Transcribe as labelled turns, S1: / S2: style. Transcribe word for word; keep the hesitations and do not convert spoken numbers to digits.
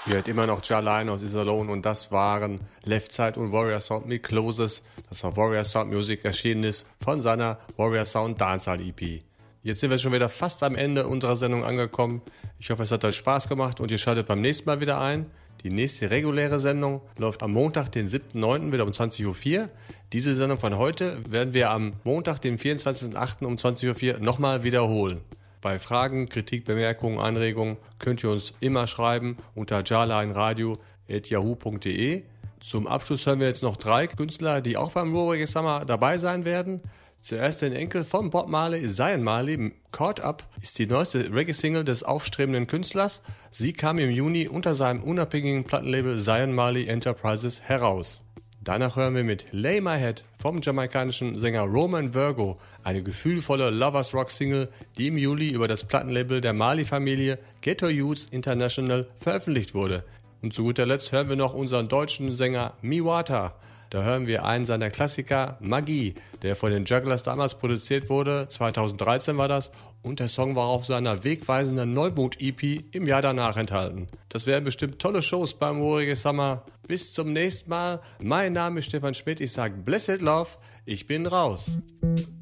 S1: Ihr hört immer noch Jalline aus Is Alone und das waren Left Side und Warrior Sound mit Closes, das auf Warrior Sound Music erschienen ist von seiner Warrior Sound Dancehall E P. Jetzt sind wir schon wieder fast am Ende unserer Sendung angekommen. Ich hoffe, es hat euch Spaß gemacht und ihr schaltet beim nächsten Mal wieder ein. Die nächste reguläre Sendung läuft am Montag, den siebten neunten wieder um zwanzig Uhr vier. Diese Sendung von heute werden wir am Montag, den vierundzwanzigsten achten um zwanzig Uhr vier nochmal wiederholen. Bei Fragen, Kritik, Bemerkungen, Anregungen könnt ihr uns immer schreiben unter jarlineradio at yahoo punkt de. Zum Abschluss hören wir jetzt noch drei Künstler, die auch beim Warreggae Summer dabei sein werden. Zuerst den Enkel von Bob Marley, Zion Marley. Caught Up ist die neueste Reggae-Single des aufstrebenden Künstlers. Sie kam im Juni unter seinem unabhängigen Plattenlabel Zion Marley Enterprises heraus. Danach hören wir mit Lay My Head vom jamaikanischen Sänger Roman Virgo, eine gefühlvolle Lovers Rock Single, die im Juli über das Plattenlabel der Marley-Familie Ghetto Youths International veröffentlicht wurde. Und zu guter Letzt hören wir noch unseren deutschen Sänger Miwata. Da hören wir einen seiner Klassiker, Magie, der von den Jugglers damals produziert wurde, zweitausenddreizehn war das, und der Song war auf seiner wegweisenden Neumut-E P im Jahr danach enthalten. Das wären bestimmt tolle Shows beim Warreggae Summer. Bis zum nächsten Mal. Mein Name ist Stefan Schmidt, ich sage Blessed Love, ich bin raus.